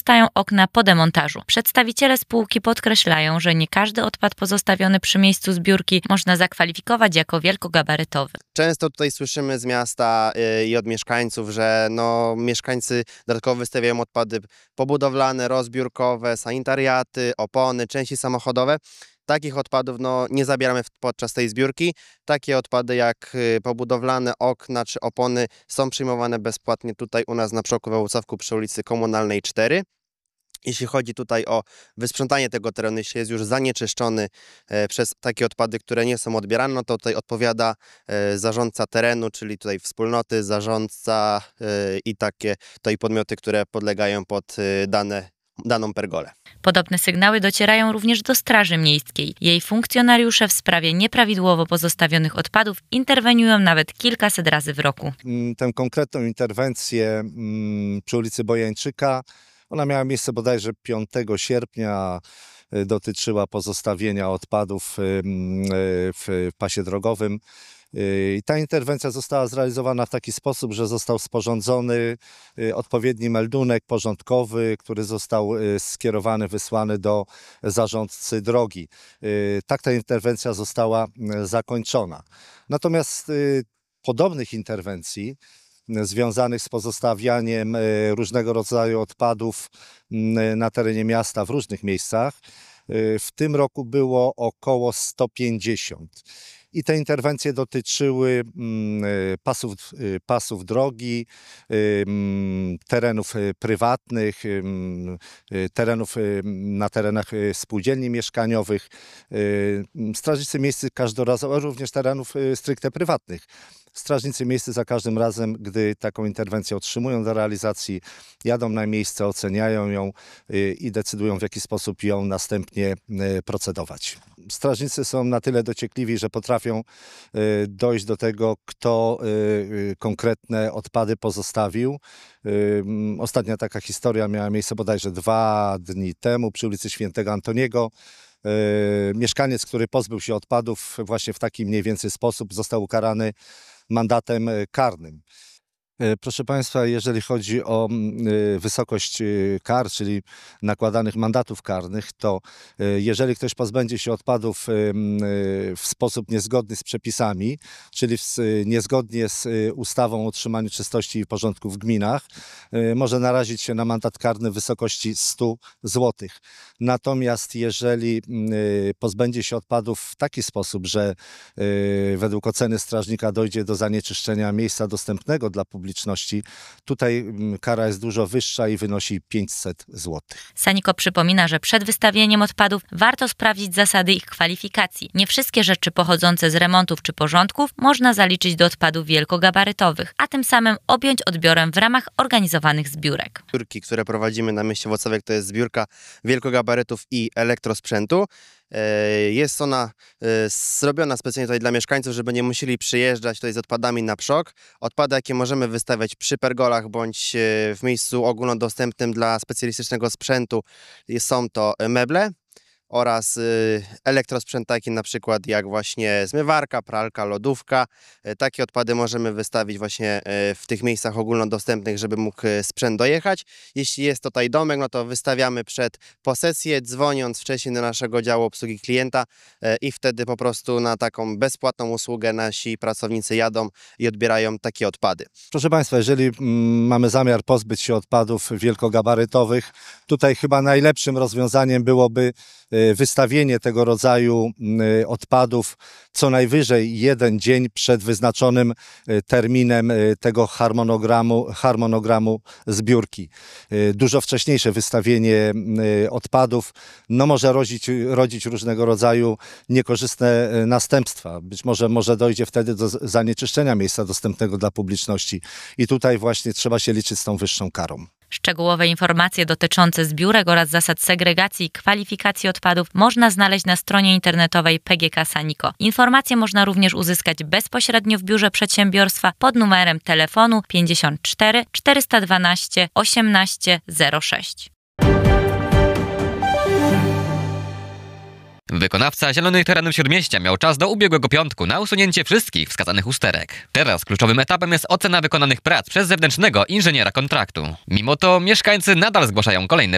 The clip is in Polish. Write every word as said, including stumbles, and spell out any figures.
pozostają okna po demontażu. Przedstawiciele spółki podkreślają, że nie każdy odpad pozostawiony przy miejscu zbiórki można zakwalifikować jako wielkogabarytowy. Często tutaj słyszymy z miasta i od mieszkańców, że no, mieszkańcy dodatkowo wystawiają odpady pobudowlane, rozbiórkowe, sanitariaty, opony, części samochodowe. Takich odpadów no, nie zabieramy podczas tej zbiórki. Takie odpady jak pobudowlane okna czy opony są przyjmowane bezpłatnie tutaj u nas na Przoku we Włocławku przy ulicy Komunalnej cztery. Jeśli chodzi tutaj o wysprzątanie tego terenu, jeśli jest już zanieczyszczony e, przez takie odpady, które nie są odbierane, no to tutaj odpowiada e, zarządca terenu, czyli tutaj wspólnoty, zarządca e, i takie tutaj podmioty, które podlegają pod e, dane, daną pergolę. Podobne sygnały docierają również do Straży Miejskiej. Jej funkcjonariusze w sprawie nieprawidłowo pozostawionych odpadów interweniują nawet kilkaset razy w roku. Tę konkretną interwencję przy ulicy Bojańczyka, ona miała miejsce bodajże piątego sierpnia, dotyczyła pozostawienia odpadów w pasie drogowym. I ta interwencja została zrealizowana w taki sposób, że został sporządzony odpowiedni meldunek porządkowy, który został skierowany, wysłany do zarządcy drogi. Tak ta interwencja została zakończona. Natomiast podobnych interwencji związanych z pozostawianiem różnego rodzaju odpadów na terenie miasta w różnych miejscach w tym roku było około sto pięćdziesiąt. I te interwencje dotyczyły pasów, pasów drogi, terenów prywatnych, terenów na terenach spółdzielni mieszkaniowych. Strażnicy miejscy każdorazowo, również terenów stricte prywatnych. Strażnicy miejscy za każdym razem, gdy taką interwencję otrzymują do realizacji, jadą na miejsce, oceniają ją i decydują, w jaki sposób ją następnie procedować. Strażnicy są na tyle dociekliwi, że potrafią dojść do tego, kto konkretne odpady pozostawił. Ostatnia taka historia miała miejsce bodajże dwa dni temu przy ulicy Świętego Antoniego. Mieszkaniec, który pozbył się odpadów właśnie w taki mniej więcej sposób, został ukarany mandatem karnym. Proszę Państwa, jeżeli chodzi o wysokość kar, czyli nakładanych mandatów karnych, to jeżeli ktoś pozbędzie się odpadów w sposób niezgodny z przepisami, czyli niezgodnie z ustawą o utrzymaniu czystości i porządku w gminach, może narazić się na mandat karny w wysokości stu złotych. Natomiast jeżeli pozbędzie się odpadów w taki sposób, że według oceny strażnika dojdzie do zanieczyszczenia miejsca dostępnego dla publiczności, tutaj kara jest dużo wyższa i wynosi pięćset złotych. Saniko przypomina, że przed wystawieniem odpadów warto sprawdzić zasady ich kwalifikacji. Nie wszystkie rzeczy pochodzące z remontów czy porządków można zaliczyć do odpadów wielkogabarytowych, a tym samym objąć odbiorem w ramach organizowanych zbiórek. Zbiórki, które prowadzimy na mieście Włocławek, to jest zbiórka wielkogabarytów i elektrosprzętu. Jest ona zrobiona specjalnie tutaj dla mieszkańców, żeby nie musieli przyjeżdżać tutaj z odpadami na Przok. Odpady, jakie możemy wystawiać przy pergolach bądź w miejscu ogólnodostępnym dla specjalistycznego sprzętu, są to meble oraz elektrosprzęt taki na przykład jak właśnie zmywarka, pralka, lodówka. Takie odpady możemy wystawić właśnie w tych miejscach ogólnodostępnych, żeby mógł sprzęt dojechać. Jeśli jest tutaj domek, no to wystawiamy przed posesję, dzwoniąc wcześniej do naszego działu obsługi klienta i wtedy po prostu na taką bezpłatną usługę nasi pracownicy jadą i odbierają takie odpady. Proszę Państwa, jeżeli mamy zamiar pozbyć się odpadów wielkogabarytowych, tutaj chyba najlepszym rozwiązaniem byłoby wystawienie tego rodzaju odpadów co najwyżej jeden dzień przed wyznaczonym terminem tego harmonogramu, harmonogramu zbiórki. Dużo wcześniejsze wystawienie odpadów no może rodzić, rodzić różnego rodzaju niekorzystne następstwa. Być może, może dojdzie wtedy do zanieczyszczenia miejsca dostępnego dla publiczności i tutaj właśnie trzeba się liczyć z tą wyższą karą. Szczegółowe informacje dotyczące zbiórek oraz zasad segregacji i kwalifikacji odpadów można znaleźć na stronie internetowej P G K Saniko. Informacje można również uzyskać bezpośrednio w biurze przedsiębiorstwa pod numerem telefonu pięćdziesiąt cztery czterysta dwanaście osiemnaście zero sześć. Wykonawca Zielonych Terenów Śródmieścia miał czas do ubiegłego piątku na usunięcie wszystkich wskazanych usterek. Teraz kluczowym etapem jest ocena wykonanych prac przez zewnętrznego inżyniera kontraktu. Mimo to mieszkańcy nadal zgłaszają kolejne